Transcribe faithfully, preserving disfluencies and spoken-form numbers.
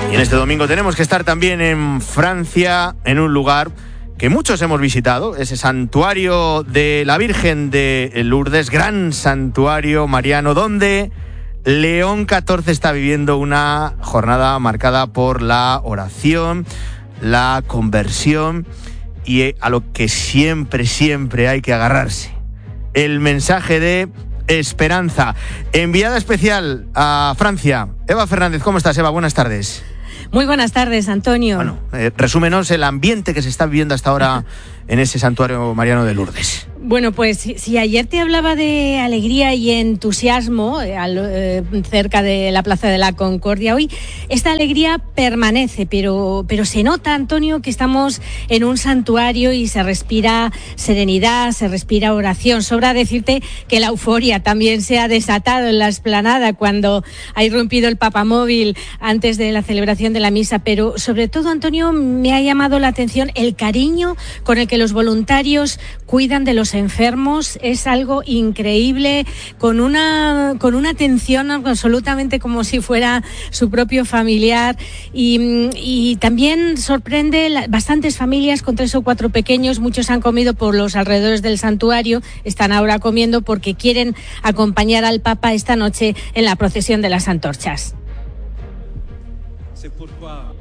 Y en este domingo tenemos que estar también en Francia, en un lugar que muchos hemos visitado, ese santuario de la Virgen de Lourdes, gran santuario mariano, donde León catorce está viviendo una jornada marcada por la oración, la conversión y a lo que siempre, siempre hay que agarrarse: el mensaje de esperanza. Enviada especial a Francia, Eva Fernández. ¿Cómo estás, Eva? Buenas tardes. Muy buenas tardes, Antonio. Bueno, eh, resúmenos el ambiente que se está viviendo hasta ahora en ese santuario mariano de Lourdes. Bueno, pues si, si ayer te hablaba de alegría y entusiasmo eh, al, eh, cerca de la Plaza de la Concordia, hoy esta alegría permanece, pero, pero se nota, Antonio, que estamos en un santuario y se respira serenidad, se respira oración. Sobra decirte que la euforia también se ha desatado en la explanada cuando ha irrumpido el papamóvil antes de la celebración de la misa, pero sobre todo, Antonio, me ha llamado la atención el cariño con el que los voluntarios cuidan de los enfermos. Es algo increíble, con una con una atención absolutamente como si fuera su propio familiar, y, y también sorprende la, bastantes familias con tres o cuatro pequeños. Muchos han comido por los alrededores del santuario, están ahora comiendo porque quieren acompañar al Papa esta noche en la procesión de las antorchas. C'est pourquoi